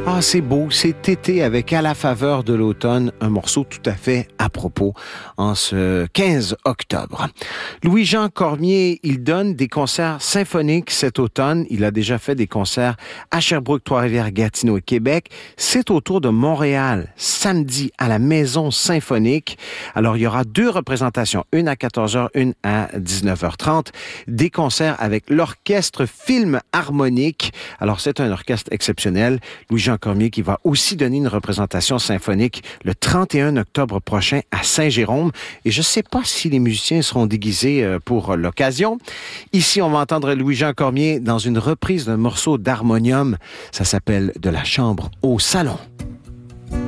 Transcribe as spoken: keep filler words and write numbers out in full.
Ah, c'est beau, c'est été avec À la faveur de l'automne, un morceau tout à fait à propos en ce quinze octobre. Louis-Jean Cormier, il donne des concerts symphoniques cet automne. Il a déjà fait des concerts à Sherbrooke, Trois-Rivières, Gatineau et Québec. C'est au tour de Montréal, samedi, à la Maison symphonique. Alors, il y aura deux représentations, une à quatorze heures, une à dix-neuf heures trente. Des concerts avec l'Orchestre Film Harmonique. Alors, c'est un orchestre exceptionnel. Louis-Jean Cormier qui va aussi donner une représentation symphonique le trente et un octobre prochain à Saint-Jérôme. Et je ne sais pas si les musiciens seront déguisés pour l'occasion. Ici, on va entendre Louis-Jean Cormier dans une reprise d'un morceau d'harmonium. Ça s'appelle « De la chambre au salon ».